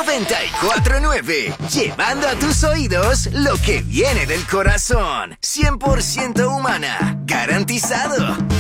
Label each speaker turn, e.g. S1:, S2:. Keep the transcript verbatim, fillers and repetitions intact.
S1: noventa y cuatro punto nueve. Llevando a tus oídos lo que viene del corazón. cien por ciento humana. Garantizado.